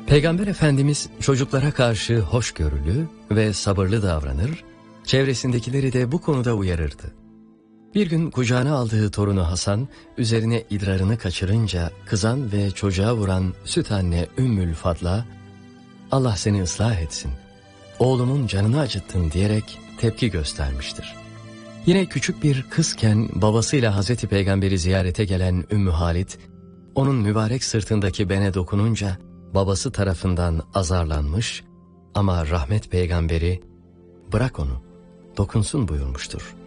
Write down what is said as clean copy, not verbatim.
Peygamber Efendimiz çocuklara karşı hoşgörülü ve sabırlı davranır, çevresindekileri de bu konuda uyarırdı. Bir gün kucağına aldığı torunu Hasan, üzerine idrarını kaçırınca kızan ve çocuğa vuran süt anne Ümmül Fadl'a, "Allah seni ıslah etsin, oğlumun canını acıttın" diyerek tepki göstermiştir. Yine küçük bir kızken babasıyla Hazreti Peygamber'i ziyarete gelen Ümmü Halit, onun mübarek sırtındaki bene dokununca babası tarafından azarlanmış ama rahmet peygamberi "Bırak onu, dokunsun" buyurmuştur.